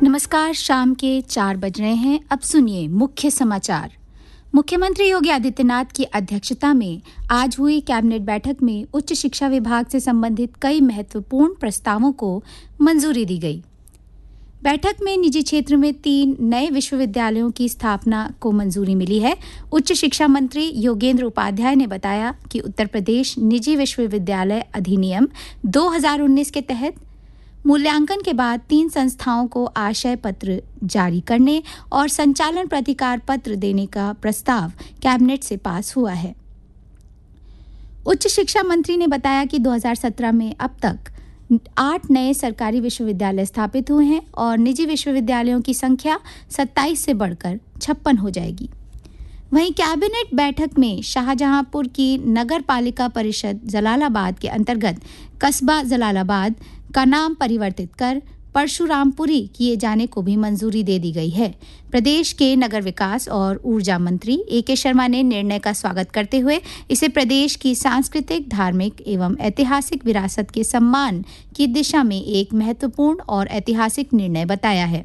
नमस्कार, शाम के 4 बज रहे हैं। अब सुनिए मुख्य समाचार। मुख्यमंत्री योगी आदित्यनाथ की अध्यक्षता में आज हुई कैबिनेट बैठक में उच्च शिक्षा विभाग से संबंधित कई महत्वपूर्ण प्रस्तावों को मंजूरी दी गई। बैठक में निजी क्षेत्र में 3 नए विश्वविद्यालयों की स्थापना को मंजूरी मिली है। उच्च शिक्षा मंत्री योगेंद्र उपाध्याय ने बताया कि उत्तर प्रदेश निजी विश्वविद्यालय अधिनियम 2019 के तहत मूल्यांकन के बाद 3 संस्थाओं को आशय पत्र जारी करने और संचालन प्राधिकार पत्र देने का प्रस्ताव कैबिनेट से पास हुआ है। उच्च शिक्षा मंत्री ने बताया कि 2017 में अब तक 8 नए सरकारी विश्वविद्यालय स्थापित हुए हैं और निजी विश्वविद्यालयों की संख्या 27 से बढ़कर 56 हो जाएगी। वहीं कैबिनेट बैठक में शाहजहांपुर की नगर पालिका परिषद जलालाबाद के अंतर्गत कस्बा जलालाबाद का नाम परिवर्तित कर परशुरामपुरी किए जाने को भी मंजूरी दे दी गई है। प्रदेश के नगर विकास और ऊर्जा मंत्री ए.के. शर्मा ने निर्णय का स्वागत करते हुए इसे प्रदेश की सांस्कृतिक, धार्मिक एवं ऐतिहासिक विरासत के सम्मान की दिशा में एक महत्वपूर्ण और ऐतिहासिक निर्णय बताया है।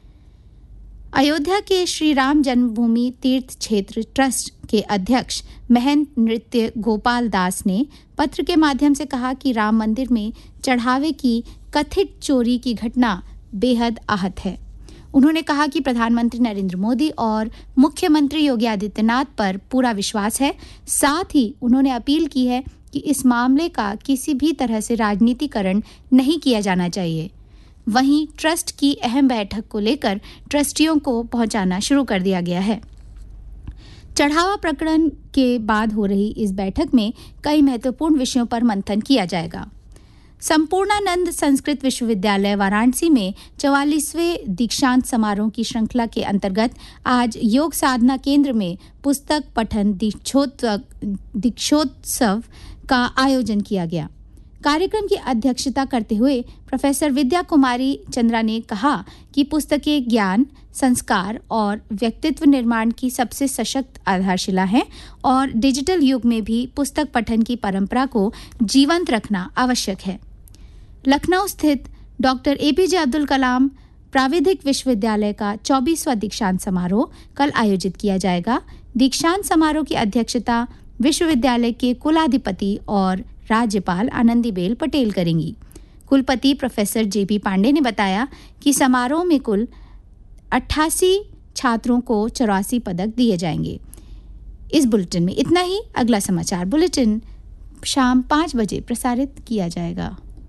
अयोध्या के श्री राम जन्मभूमि तीर्थ क्षेत्र ट्रस्ट के अध्यक्ष महंत नृत्य गोपाल दास ने पत्र के माध्यम से कहा कि राम मंदिर में चढ़ावे की कथित चोरी की घटना बेहद आहत है। उन्होंने कहा कि प्रधानमंत्री नरेंद्र मोदी और मुख्यमंत्री योगी आदित्यनाथ पर पूरा विश्वास है। साथ ही उन्होंने अपील की है कि इस मामले का किसी भी तरह से राजनीतिकरण नहीं किया जाना चाहिए। वहीं ट्रस्ट की अहम बैठक को लेकर ट्रस्टियों को पहुंचाना शुरू कर दिया गया है। चढ़ावा प्रकरण के बाद हो रही इस बैठक में कई महत्वपूर्ण विषयों पर मंथन किया जाएगा। संपूर्णानंद संस्कृत विश्वविद्यालय वाराणसी में 44वें दीक्षांत समारोह की श्रृंखला के अंतर्गत आज योग साधना केंद्र में पुस्तक पठन दीक्षोत्सव का आयोजन किया गया। कार्यक्रम की अध्यक्षता करते हुए प्रोफेसर विद्या कुमारी चंद्रा ने कहा कि पुस्तकें ज्ञान, संस्कार और व्यक्तित्व निर्माण की सबसे सशक्त आधारशिला हैं और डिजिटल युग में भी पुस्तक पठन की परंपरा को जीवंत रखना आवश्यक है। लखनऊ स्थित डॉक्टर एपीजे अब्दुल कलाम प्राविधिक विश्वविद्यालय का 24वां दीक्षांत समारोह कल आयोजित किया जाएगा। दीक्षांत समारोह की अध्यक्षता विश्वविद्यालय के कुलाधिपति और राज्यपाल आनंदीबेन पटेल करेंगी। कुलपति प्रोफेसर जेपी पांडे ने बताया कि समारोह में कुल 88 छात्रों को 84 पदक दिए जाएंगे। इस बुलेटिन में इतना ही। अगला समाचार बुलेटिन शाम 5 बजे प्रसारित किया जाएगा।